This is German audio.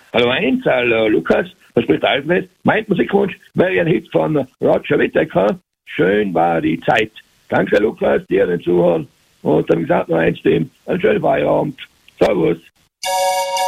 Hallo eins, hallo Lukas, da spricht Alfred. Mein Musikwunsch wäre ein Hit von Roger Whittaker. Schön war die Zeit. Danke Lukas, dir den Zuhören. Und dann gesagt noch eins dem, einen schönen Feierabend. Servus.